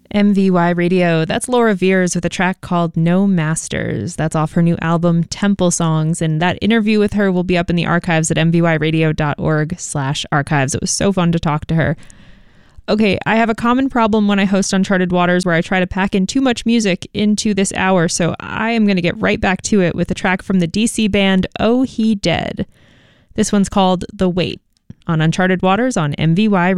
MVY Radio. That's Laura Veers with a track called No Masters. That's off her new album, Temple Songs. And that interview with her will be up in the archives at mvyradio.org/archives. It was so fun to talk to her. Okay, I have a common problem when I host Uncharted Waters where I try to pack in too much music into this hour. So I am going to get right back to it with a track from the DC band Oh He Dead. This one's called The Wait on Uncharted Waters on MVY